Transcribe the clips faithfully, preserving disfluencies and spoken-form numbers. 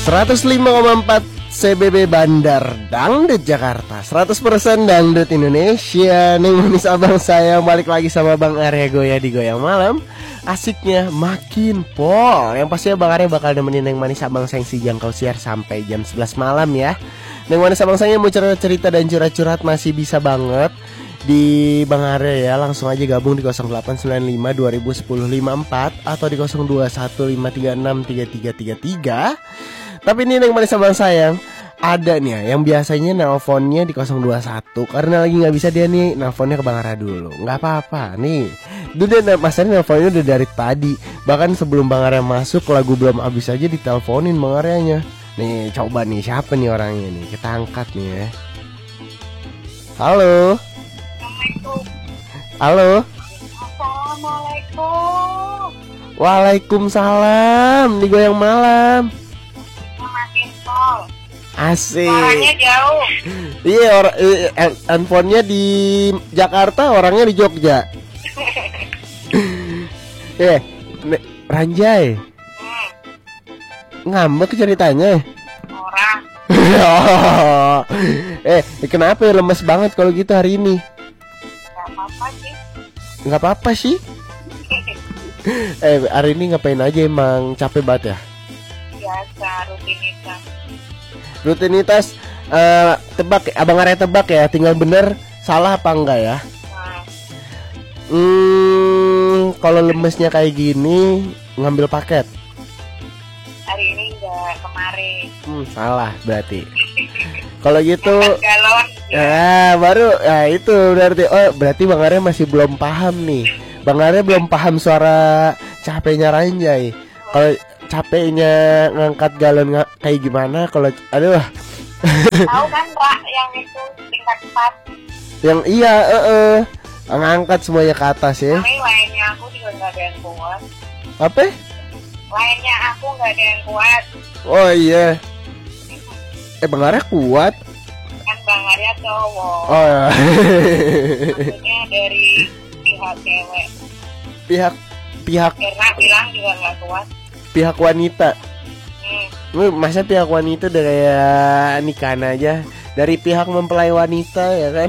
seratus lima koma empat C B B Bandar Dangdut Jakarta, seratus persen Dangdut Indonesia. Neng manis abang saya balik lagi sama Bang Arya Goya di Goyang Malam. Asiknya makin pol. Yang pastinya Bang Arya bakal nemenin Neng manis abang sayang si jangkau siar sampai jam sebelas malam ya. Neng manis abang saya mau cerita dan curhat-curhat masih bisa banget di Bang Arya ya. Langsung aja gabung di nol delapan sembilan lima dua nol satu nol lima empat atau di nol dua satu lima tiga enam tiga tiga tiga tiga. Tapi ini Neng manis abang sayang, ada nih ya yang biasanya nelponnya di nol dua satu karena lagi nggak bisa dia nih nelponnya ke Bang Arya dulu. Nggak apa-apa nih. Udah masanya nelponnya udah dari tadi. Bahkan sebelum Bang Arya masuk lagu belum habis aja diteleponin Bang Aryanya. Nih coba nih siapa nih orangnya nih. Kita angkat nih ya. Halo. Halo. Assalamualaikum. Waalaikumsalam di Goyang Malam. Makin pol. Asik. Orangnya jauh. Iya, or- eh, handphonenya di Jakarta, orangnya di Jogja. Eh, ne- Ranjay. Hmm, Ngambek ceritanya. orang. Oh. Eh, kenapa ya lemes banget kalau gitu hari ini? Gak apa-apa sih. Nggak apa-apa sih. Eh, hari ini ngapain aja emang capek banget ya? Biasa rutinitas. Rutinitas eh, tebak, Abang Arya tebak ya, tinggal bener salah apa enggak ya? Nah, Hmm, kalau lemesnya kayak gini ngambil paket. hari ini enggak, kemarin. Hmm, salah berarti. Kalau gitu, Galon. ya baru, ya itu berarti. Oh, berarti Bang Arya masih belum paham nih. Bang Arya belum paham suara capeknya Ranjay. Kalau capeknya ngangkat galon nga- kayak gimana? Kalau, aduh, Tahu kan Ra yang itu tingkat empat. yang iya, eh, eh, ngangkat semuanya ke atas ya. Tapi lainnya aku juga nggak ada yang kuat. Apa? Lainnya aku nggak ada yang kuat. Oh iya. Eh, Bang Arya kuat. Kan Bang Arya cowok. Oh iya. Maksudnya dari pihak cewek. pihak pihak Karena bilang juga nggak kuat. pihak wanita. Hmm. Lu masa pihak wanita udah kayak nikahan aja dari pihak mempelai wanita ya kan?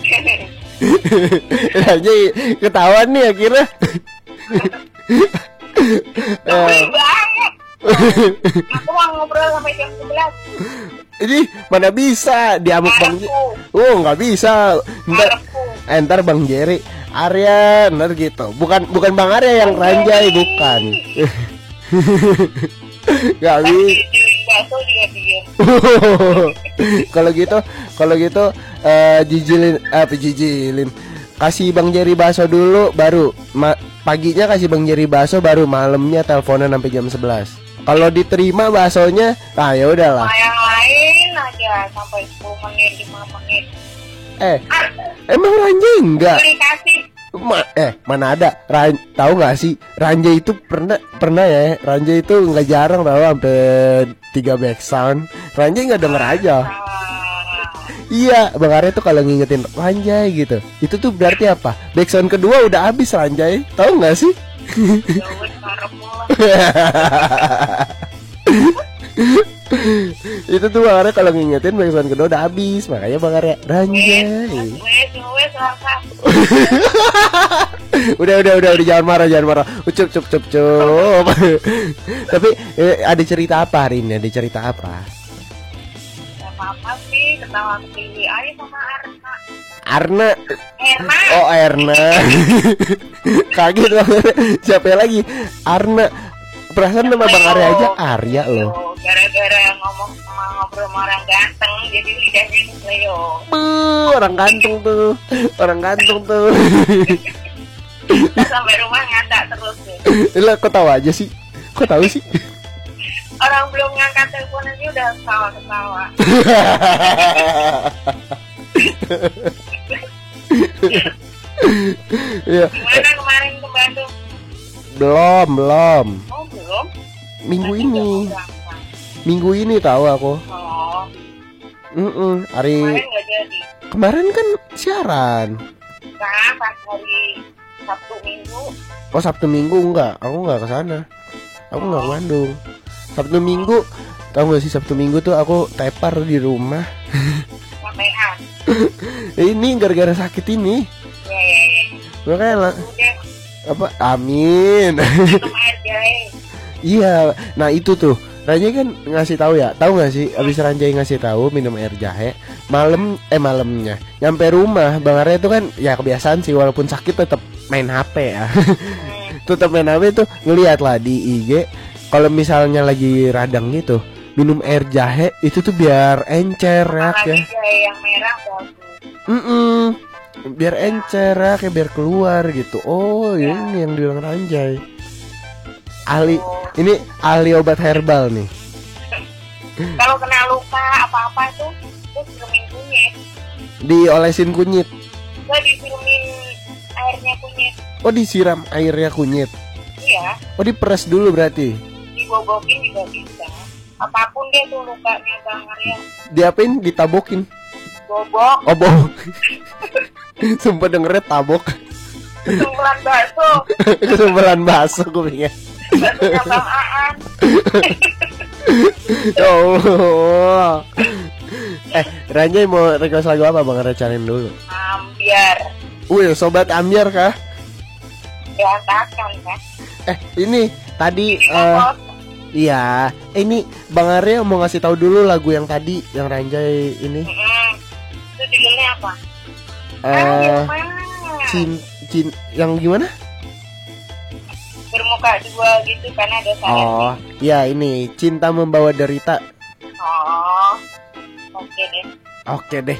Aja ketahuan nih akhirnya. Tungguin banget. Aku mau ngobrol sampai jam sebelas. Ini mana bisa diamuk Bang Jerry. Oh nggak bisa. Ntar, eh, ntar Bang Jerry, Arya, ntar gitu. Bukan bukan Bang Arya yang Ranjay, bukan. Gak bisa. Jijilin bakso juga diem. Kalau gitu, kalau gitu eh, jijilin, apa jijilin. Kasih Bang Jerry bakso dulu, baru ma- paginya kasih Bang Jerry bakso, baru malamnya teleponan sampai jam sebelas. Kalau diterima baksonya, ah ya udahlah. Sama yang lain aja sampai sepuluh menit, lima menit. Eh, Ah, emang Ranjay enggak? komunikasi. Ma- eh, mana ada? Ran tahu nggak sih? Ranjay itu pernah pernah ya. Ranjay itu nggak jarang tahu sampai tiga back sound. Ranjay nggak denger aja. Ah, Iya, Bang Arya tuh kalau ngingetin Ranjay gitu, itu tuh berarti apa? Backsound kedua udah habis Ranjay, tahu nggak sih? ya wes, ngarepmu lah. Itu tuh Bang Arya kalau ngingetin backsound kedua udah habis, makanya Bang Arya Ranjay. Wes, wes, wes, rasa. udah, udah, udah, udah, jangan marah, jangan marah. Ucup, cup, cup, cup. Tapi eh, ada cerita apa hari ini? Ada cerita apa? Gak apa-apa sih, ketawa ketiwi aja sama Arna. Arna. Erna. Oh, Erna. Kaget banget. Siapa lagi? Arna. Perasaan nama Bang Arya aja Arya loh. Leo. Gara-gara ngomong sama ngobrol sama orang ganteng, jadi lidahnya Leo. Uh, orang gantung tuh. Orang gantung tuh. Kita sampai rumah ngata terus deh. Lah, kok tahu aja sih? Kok tahu sih? Orang belum ngangkat telepon aja udah ketawa-ketawa. Iya. Gimana kemarin ke Bandung? Belum, belum. Oh belum? Minggu Nanti ini. udah mau gampang. Minggu ini tahu aku. Oh, Mm-mm, hari kemarin nggak jadi. kemarin kan siaran. Nah, pas hari Sabtu Minggu. Oh, Sabtu Minggu enggak. Aku enggak ke sana. Aku enggak ke Bandung. Sabtu Minggu Tahu gak sih Sabtu Minggu tuh aku tepar di rumah. Ngapain? Ini gara-gara sakit ini. Ya ya ya. Makanya lah, Udah apa? Amin. minum air jahe. Iya, nah itu tuh Ranjay kan ngasih tahu ya, tahu nggak sih? Abis Ranjay ngasih tahu minum air jahe, malam eh malamnya, nyampe rumah Bang Arya itu kan ya kebiasaan sih, walaupun sakit tetap main H P ya, Hmm. tetap main H P tuh ngeliat lah di I G, kalau misalnya lagi radang gitu, minum air jahe itu tuh biar encer ya, ya. Apalagi jahe yang merah bagus. Mm-mm. Biar encer ya, kayak biar keluar gitu. Oh ini yang dibilang Ranjay. Ahli, ini ahli obat herbal nih. Kalau kena luka apa-apa tuh, terus sirumin kunyit. Diolesin kunyit. Gue disirumin airnya kunyit. Oh disiram airnya kunyit. Iya, Oh diperes dulu berarti. dibobokin juga bisa. Apapun deh tuh lukanya Bang Arya. Diapain? Ditabokin. Bobok, Oh bohong. Sumpah dengernya tabok. sumbelan bakso, Kesumbelan bakso gue pikir. baksonya Bang Aan. Ya Allah. Eh Ranjay mau request lagu apa Bang Arya cariin dulu. Ambiar, Wih sobat ambiar kah? berantakan kan? Eh ini tadi Ini eh, kan iya, eh, ini Bang Arya mau ngasih tahu dulu lagu yang tadi yang Ranjay ini. Mm-mm. Itu judulnya apa? Ah, Eh yang mana? cin cin yang gimana? Bermuka dua gitu kan ada sayap. Oh, ya ini Cinta Membawa Derita. Oh, oke deh. Oke deh.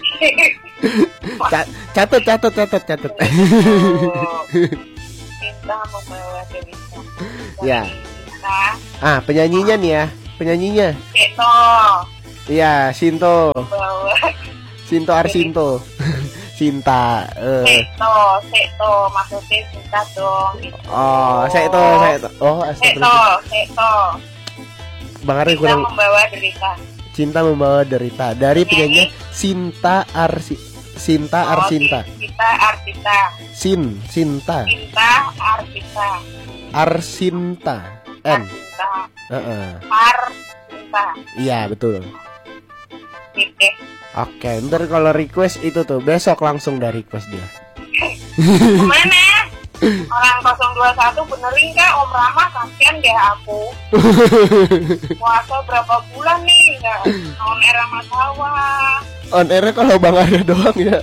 Ca- catat catat catat catat. Oh, cinta membawa derita. Ya. Cinta, Ah, penyanyinya nih ya. Penyanyinya. Seto Iya, Sinto. membawa Sinto Arsinto. Cinta. Eh. Seto, Seto maksudnya cinta dong. Gitu. Oh, saya itu, saya itu. Oh, Seto, astagfirullah. Seto. Bang Arya Cinta kurang membawa derita. Cinta Membawa Derita dari penyanyi Sinta Arsi Sinta Oh, Arsinta. Cinta Artita. Sin Sinta Cinta Artita. Arsinta. N. Artita. Heeh. Artita. Iya, betul. Oke. Oke, ntar kalau request itu tuh besok langsung dari request dia. Kemana? Orang nol dua satu benerin kak Om Rama, kasihan deh aku. Puasa berapa bulan nih nggak on air sama sawah. On airnya kalau Bang Arya doang ya.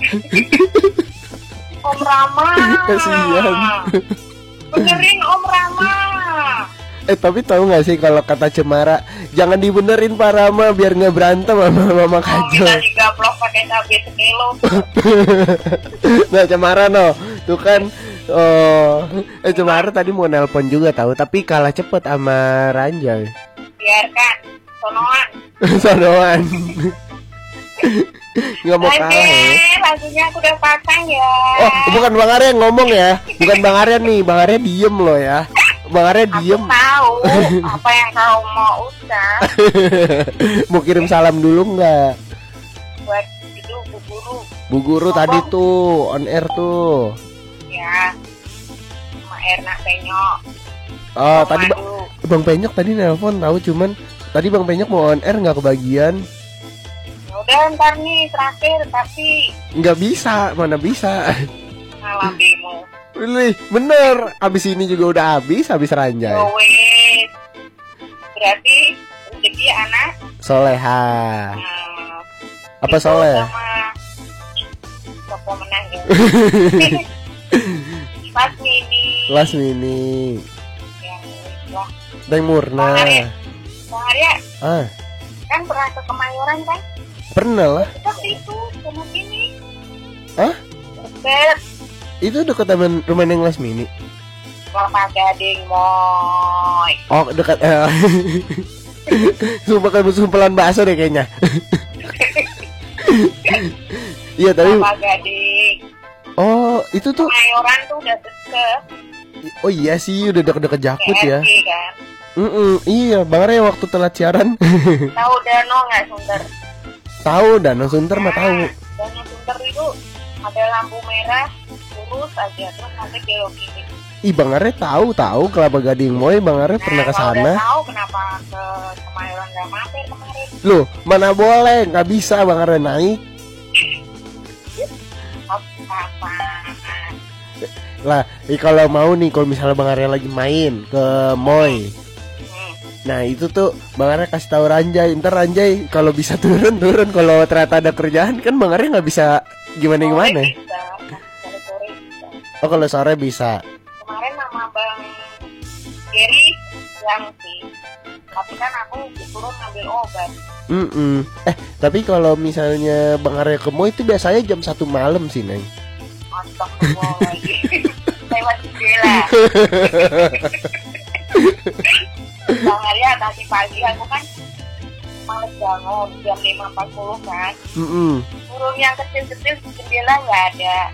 Om Rama, Kasihan. benerin Om Rama. Eh tapi tahu nggak sih kalau kata Cemara, jangan dibenerin Pak Rama biar nggak berantem sama Mama Mau Kajol. kita digaplok pakai cabai sekilo. Nah Cemara no, tuh kan. Oh, eh Cemara tadi mau nelpon juga tahu, tapi kalah cepet sama Ranjay. Biarkan, sonoan. Sonoan. Nggak mau kalah ya. Aduh, lagunya aku udah pasang ya. Oh, bukan Bang Arya yang ngomong ya. Bukan Bang Arya nih, Bang Arya diem loh ya. Bang Arya diem. Aku tahu apa yang kau mau ucap. Mau kirim salam dulu nggak? Buat itu Bu Guru. Bu Guru tadi tuh on air tuh. Ya, sama Erna Penyok. Oh, Sama tadi ba- Madu. Bang Penyok tadi nelpon tahu, cuman tadi Bang Penyok mau on air nggak kebagian. Ya udah ntar nih terakhir, tapi Nggak bisa, mana bisa. ngalah demo. Wih, bener. Abis ini juga udah habis, habis Ranjay. Yo wes. Berarti rezeki anak Soleha. hmm, Apa itu soleh? sama Sopo menang ya. Pas mini Las Mini. yang wah, Deng Murna. Bang Arya. Bang Arya Ah, kan pernah ke Kemayoran kan? pernah lah. Seperti itu, sama sini. Hah? Bet, Itu dekat teman rumah Neng Las Mini. Kelapa Gading, moy. Oh, dekat. Eh. Sumpah kayak sumpelan bakso deh kayaknya. Iya, tapi Kelapa Gading. oh, itu tuh. Kemayoran tuh udah deket. Oh iya sih, udah deket-deket Jakut ya. K R G kan. Mm-mm, iya, Bang Arya waktu telat siaran. Tahu Dano nggak Sunter? Tahu Danau Sunter mah tahu. Dano Sunter itu ada lampu merah, lurus aja terus nanti belok kiri. Ih, Bang Arya tahu tahu Kelapa Gading Moy, Bang Arya Nah, pernah ke kalau sana. udah tahu kenapa ke Kemayoran nggak mampir kemarin? Loh, mana boleh, nggak bisa Bang Arya naik. Oh, kapan? Lah, eh, kalau mau nih, kalau misalnya Bang Arya lagi main ke Moy, Hmm. nah itu tuh Bang Arya kasih tahu Ranjay. Ntar Ranjay kalau bisa turun turun, kalau ternyata ada kerjaan kan Bang Arya nggak bisa gimana gimana. Sore bisa, kalau sore bisa. Oh, kalau sore bisa. Kemarin sama Bang Gary yang sih, tapi kan aku turun ngambil obat. Mm Eh, tapi kalau misalnya Bang Arya ke Moy itu biasanya jam satu malam sih, Neng. Astagfirullahaladzim. Lewat jendela. Bang Arya tadi pagi aku kan males bangun jam lima empat puluh kan. Mm-mm. Burung yang kecil-kecil di jendela nggak ada.